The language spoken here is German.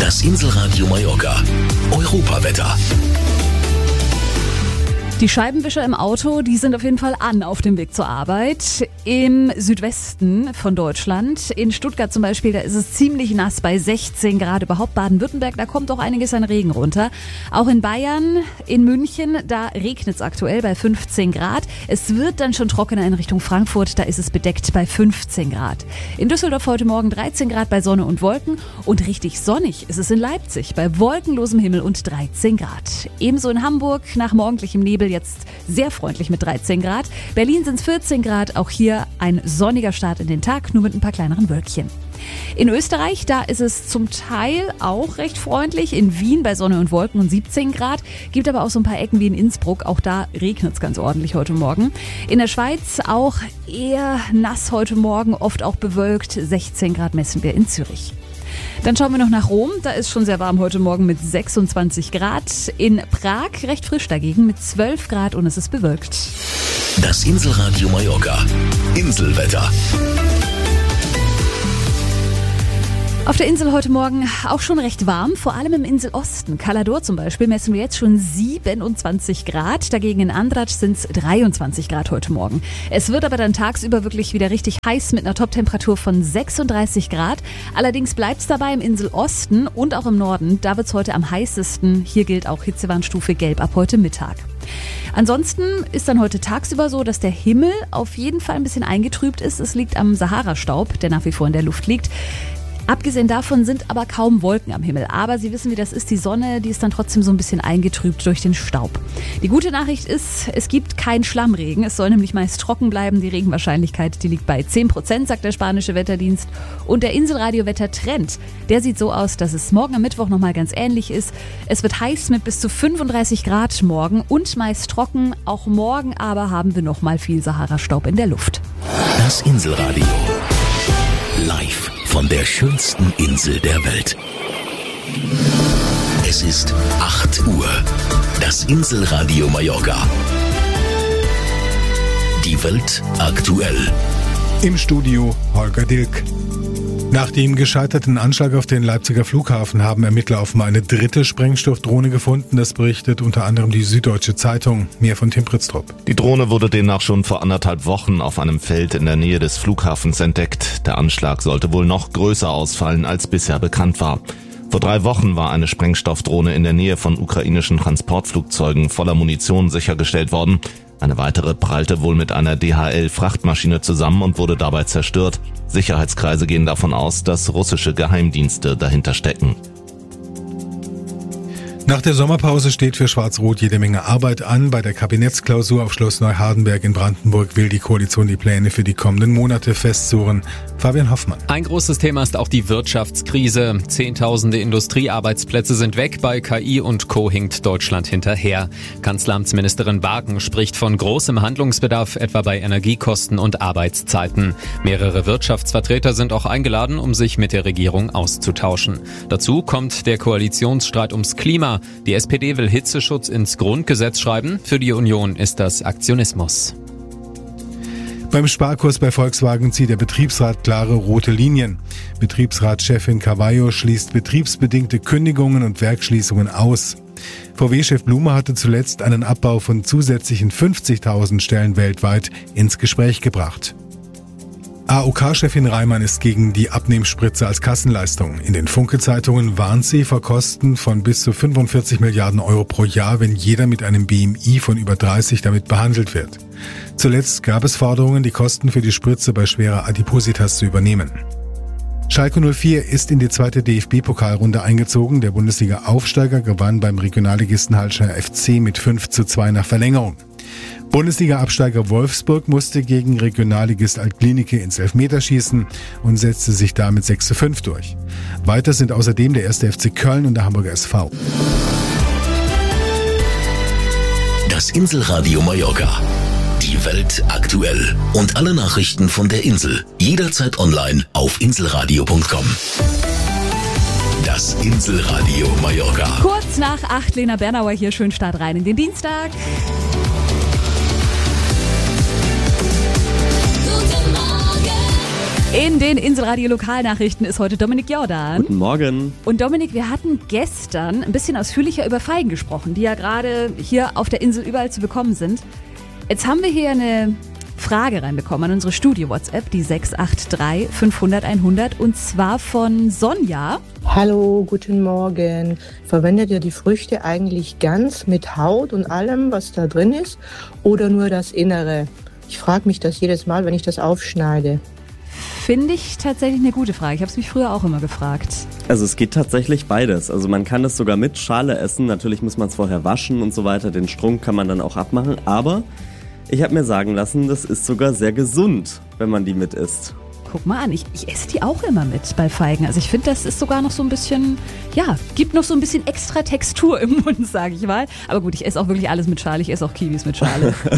Das Inselradio Mallorca. Europawetter. Die Scheibenwischer im Auto, die sind auf jeden Fall an auf dem Weg zur Arbeit. Im Südwesten von Deutschland, in Stuttgart zum Beispiel, da ist es ziemlich nass bei 16 Grad. Überhaupt Baden-Württemberg, da kommt auch einiges an Regen runter. Auch in Bayern, in München, da regnet es aktuell bei 15 Grad. Es wird dann schon trockener in Richtung Frankfurt, da ist es bedeckt bei 15 Grad. In Düsseldorf heute Morgen 13 Grad bei Sonne und Wolken. Und richtig sonnig ist es in Leipzig bei wolkenlosem Himmel und 13 Grad. Ebenso in Hamburg nach morgendlichem Nebel jetzt sehr freundlich mit 13 Grad. Berlin sind es 14 Grad, auch hier ein sonniger Start in den Tag, nur mit ein paar kleineren Wölkchen. In Österreich, da ist es zum Teil auch recht freundlich. In Wien bei Sonne und Wolken und 17 Grad. Gibt aber auch so ein paar Ecken wie in Innsbruck. Auch da regnet es ganz ordentlich heute Morgen. In der Schweiz auch eher nass heute Morgen, oft auch bewölkt. 16 Grad messen wir in Zürich. Dann schauen wir noch nach Rom. Da ist schon sehr warm heute Morgen mit 26 Grad. In Prag recht frisch dagegen mit 12 Grad und es ist bewölkt. Das Inselradio Mallorca. Inselwetter. Auf der Insel heute Morgen auch schon recht warm, vor allem im Inselosten. Cala d'Or zum Beispiel messen wir jetzt schon 27 Grad. Dagegen in Andratx sind es 23 Grad heute Morgen. Es wird aber dann tagsüber wirklich wieder richtig heiß mit einer Toptemperatur von 36 Grad. Allerdings bleibt es dabei im Inselosten und auch im Norden. Da wird es heute am heißesten. Hier gilt auch Hitzewarnstufe Gelb ab heute Mittag. Ansonsten ist dann heute tagsüber so, dass der Himmel auf jeden Fall ein bisschen eingetrübt ist. Es liegt am Sahara-Staub, der nach wie vor in der Luft liegt. Abgesehen davon sind aber kaum Wolken am Himmel. Aber Sie wissen, wie das ist. Die Sonne, die ist dann trotzdem so ein bisschen eingetrübt durch den Staub. Die gute Nachricht ist, es gibt keinen Schlammregen. Es soll nämlich meist trocken bleiben. Die Regenwahrscheinlichkeit, die liegt bei 10%, sagt der spanische Wetterdienst. Und der Inselradio-Wetter-Trend, der sieht so aus, dass es morgen am Mittwoch nochmal ganz ähnlich ist. Es wird heiß mit bis zu 35 Grad morgen und meist trocken. Auch morgen aber haben wir nochmal viel Sahara-Staub in der Luft. Das Inselradio. Live von der schönsten Insel der Welt. Es ist 8 Uhr. Das Inselradio Mallorca. Die Welt aktuell. Im Studio Holger Dilk. Nach dem gescheiterten Anschlag auf den Leipziger Flughafen haben Ermittler offenbar eine dritte Sprengstoffdrohne gefunden. Das berichtet unter anderem die Süddeutsche Zeitung. Mehr von Tim Pritztrup. Die Drohne wurde demnach schon vor 1,5 Wochen auf einem Feld in der Nähe des Flughafens entdeckt. Der Anschlag sollte wohl noch größer ausfallen, als bisher bekannt war. Vor 3 Wochen war eine Sprengstoffdrohne in der Nähe von ukrainischen Transportflugzeugen voller Munition sichergestellt worden. Eine weitere prallte wohl mit einer DHL-Frachtmaschine zusammen und wurde dabei zerstört. Sicherheitskreise gehen davon aus, dass russische Geheimdienste dahinter stecken. Nach der Sommerpause steht für Schwarz-Rot jede Menge Arbeit an. Bei der Kabinettsklausur auf Schloss Neuhardenberg in Brandenburg will die Koalition die Pläne für die kommenden Monate festzurren. Fabian Hoffmann. Ein großes Thema ist auch die Wirtschaftskrise. Zehntausende Industriearbeitsplätze sind weg. Bei KI und Co. hinkt Deutschland hinterher. Kanzleramtsministerin Wagen spricht von großem Handlungsbedarf, etwa bei Energiekosten und Arbeitszeiten. Mehrere Wirtschaftsvertreter sind auch eingeladen, um sich mit der Regierung auszutauschen. Dazu kommt der Koalitionsstreit ums Klima. Die SPD will Hitzeschutz ins Grundgesetz schreiben. Für die Union ist das Aktionismus. Beim Sparkurs bei Volkswagen zieht der Betriebsrat klare rote Linien. Betriebsratschefin Carvalho schließt betriebsbedingte Kündigungen und Werksschließungen aus. VW-Chef Blume hatte zuletzt einen Abbau von zusätzlichen 50.000 Stellen weltweit ins Gespräch gebracht. AOK-Chefin Reimann ist gegen die Abnehmspritze als Kassenleistung. In den Funke-Zeitungen warnt sie vor Kosten von bis zu 45 Milliarden Euro pro Jahr, wenn jeder mit einem BMI von über 30 damit behandelt wird. Zuletzt gab es Forderungen, die Kosten für die Spritze bei schwerer Adipositas zu übernehmen. Schalke 04 ist in die zweite DFB-Pokalrunde eingezogen. Der Bundesliga-Aufsteiger gewann beim Regionalligisten Hallischer FC mit 5:2 nach Verlängerung. Bundesliga-Absteiger Wolfsburg musste gegen Regionalligist Altklinike ins Elfmeterschießen und setzte sich damit 6:5 durch. Weiter sind außerdem der 1. FC Köln und der Hamburger SV. Das Inselradio Mallorca. Die Welt aktuell. Und alle Nachrichten von der Insel. Jederzeit online auf inselradio.com. Das Inselradio Mallorca. Kurz nach 8, Lena Bernauer hier. Schön Start rein in den Dienstag. In den Inselradio Lokalnachrichten ist heute Dominik Jordan. Guten Morgen. Und Dominik, wir hatten gestern ein bisschen ausführlicher über Feigen gesprochen, die ja gerade hier auf der Insel überall zu bekommen sind. Jetzt haben wir hier eine Frage reinbekommen an unsere Studio-WhatsApp, die 683 500 100, und zwar von Sonja. Hallo, guten Morgen. Verwendet ihr die Früchte eigentlich ganz mit Haut und allem, was da drin ist, oder nur das Innere? Ich frage mich das jedes Mal, wenn ich das aufschneide. Finde ich tatsächlich eine gute Frage. Ich habe es mich früher auch immer gefragt. Also es geht tatsächlich beides. Also man kann es sogar mit Schale essen. Natürlich muss man es vorher waschen und so weiter. Den Strunk kann man dann auch abmachen. Aber ich habe mir sagen lassen, das ist sogar sehr gesund, wenn man die mit isst. Guck mal an, ich esse die auch immer mit bei Feigen. Also ich finde, das ist sogar noch so ein bisschen, ja, gibt noch so ein bisschen extra Textur im Mund, sage ich mal. Aber gut, ich esse auch wirklich alles mit Schale. Ich esse auch Kiwis mit Schale.